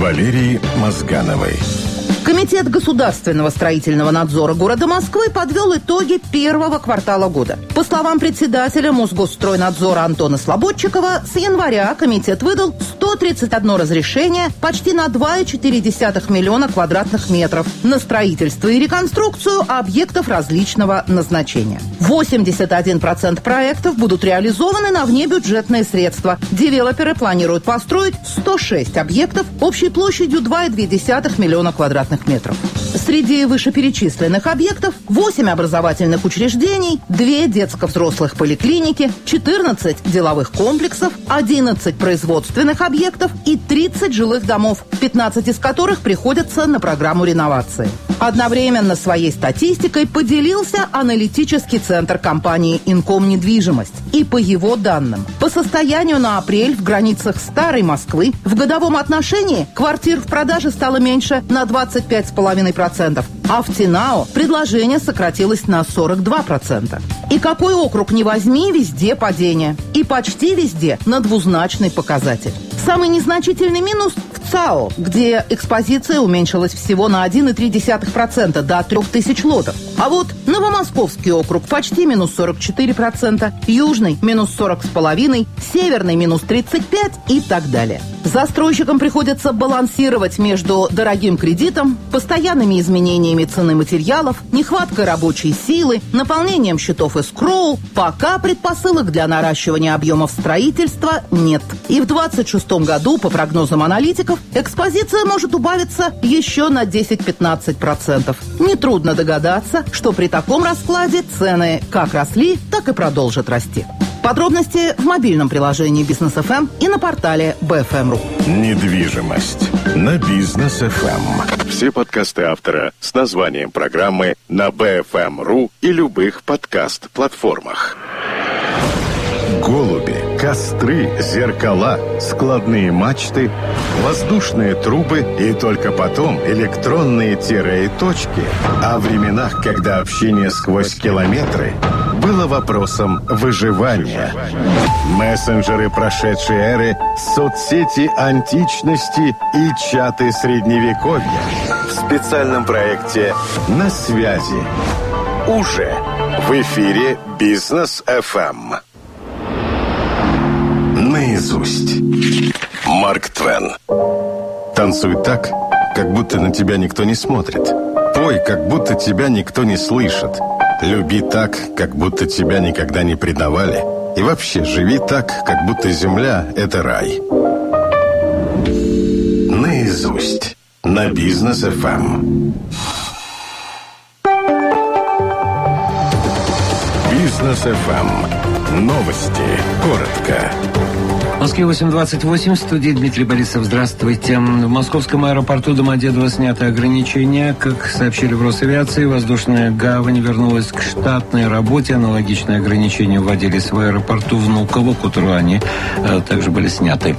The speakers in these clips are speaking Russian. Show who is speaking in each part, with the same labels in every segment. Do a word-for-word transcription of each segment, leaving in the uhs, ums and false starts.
Speaker 1: Валерии Мозгановой.
Speaker 2: Комитет государственного строительного надзора города Москвы подвел итоги первого квартала года. По словам председателя Мосгосстройнадзора Антона Слободчикова, с января комитет выдал сто тридцать одно разрешение почти на два целых четыре десятых миллиона квадратных метров на строительство и реконструкцию объектов различного назначения. восемьдесят один процент проектов будут реализованы на внебюджетные средства. Девелоперы планируют построить сто шесть объектов общей площадью два целых две десятых миллиона квадратных метров. Среди вышеперечисленных объектов восемь образовательных учреждений, две детско-взрослых поликлиники, четырнадцать деловых комплексов, одиннадцать производственных объектов и тридцать жилых домов, пятнадцать из которых приходятся на программу реновации. Одновременно своей статистикой поделился аналитический центр компании «Инком Недвижимость». И по его данным, по состоянию на апрель в границах Старой Москвы в годовом отношении квартир в продаже стало меньше на двадцать пять целых пять десятых процента, а в ЦИНАО предложение сократилось на сорок два процента. И какой округ ни возьми, везде падение. И почти везде на двузначный показатель. Самый незначительный минус в ЦАО, где экспозиция уменьшилась всего на один целых три десятых процента до трех тысяч лотов. А вот Новомосковский округ почти минус сорок четыре процента, Южный минус сорок с половиной, Северный минус тридцать пять и так далее. Застройщикам приходится балансировать между дорогим кредитом, постоянными изменениями цены материалов, нехваткой рабочей силы, наполнением счетов эскроу. Пока предпосылок для наращивания объемов строительства нет. И в двадцать шестом году, по прогнозам аналитиков, экспозиция может убавиться еще на десять-пятнадцать процентов. Нетрудно догадаться, что при таком раскладе цены как росли, так и продолжат расти. Подробности в мобильном приложении Бизнес эф эм и на портале би эф эм точка ру.
Speaker 1: Недвижимость на Бизнес эф эм. Все подкасты автора с названием программы на би эф эм точка ру и любых подкаст-платформах. Голуби, костры, зеркала, складные мачты, воздушные трубы и только потом электронные тире и точки. О временах, когда общение сквозь километры было вопросом выживания. Мессенджеры прошедшей эры, соцсети античности и чаты средневековья. В специальном проекте «На связи». Уже в эфире Бизнес эф эм. Наизусть. Марк Твен. Танцуй так, как будто на тебя никто не смотрит. Пой, как будто тебя никто не слышит. Люби так, как будто тебя никогда не предавали. И вообще, живи так, как будто земля – это рай. Наизусть. На Бизнес эф эм. Бизнес эф эм. Новости. Коротко.
Speaker 3: В Москве восемь двадцать восемь, в студии Дмитрий Борисов. Здравствуйте. В московском аэропорту Домодедово сняты ограничения. Как сообщили в Росавиации, воздушная гавань вернулась к штатной работе. Аналогичные ограничения вводились в аэропорту Внуково, к утру они э, также были сняты.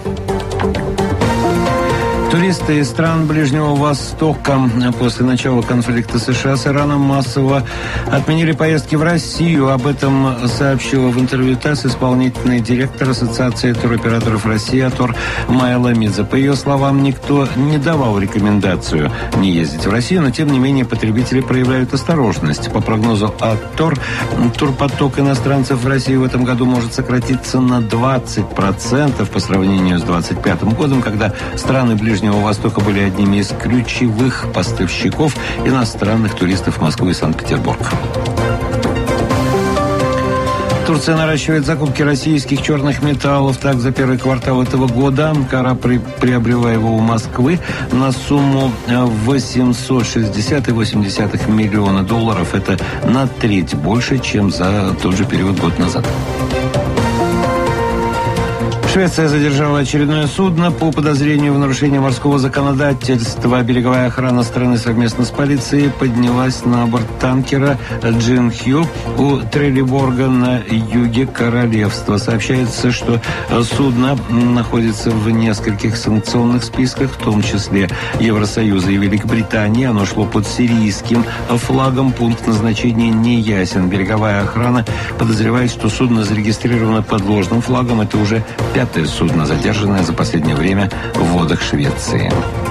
Speaker 3: Туристы из стран Ближнего Востока после начала конфликта США с Ираном массово отменили поездки в Россию. Об этом сообщила в интервью ТАСС исполнительный директор Ассоциации туроператоров России Атор Майя Ламидзе. По ее словам, никто не давал рекомендацию не ездить в Россию, но тем не менее потребители проявляют осторожность. По прогнозу Атор, турпоток иностранцев в Россию в этом году может сократиться на двадцать процентов по сравнению с двадцать пятым годом, когда страны Ближнего Востока были одними из ключевых поставщиков иностранных туристов в Москву и Санкт-Петербург. Турция наращивает закупки российских черных металлов. Так, за первый квартал этого года Анкара при, приобрела его у Москвы на сумму восемьсот шестьдесят целых восемь десятых миллиона долларов. Это на треть больше, чем за тот же период год назад. Швеция задержала очередное судно по подозрению в нарушении морского законодательства. Береговая охрана страны совместно с полицией поднялась на борт танкера «Джин Хью» у Трелеборга на юге королевства. Сообщается, что судно находится в нескольких санкционных списках, в том числе Евросоюза и Великобритании. Оно шло под сирийским флагом. Пункт назначения не ясен. Береговая охрана подозревает, что судно зарегистрировано под ложным флагом. Это уже пятое судно, задержанное за последнее время в водах Швеции.